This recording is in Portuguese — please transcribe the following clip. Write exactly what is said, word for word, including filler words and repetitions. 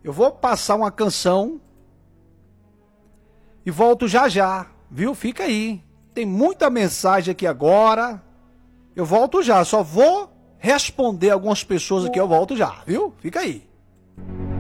Eu vou passar uma canção e volto já já, viu? Fica aí. Tem muita mensagem aqui agora. Eu volto já, só vou responder algumas pessoas aqui, eu volto já, viu? Fica aí.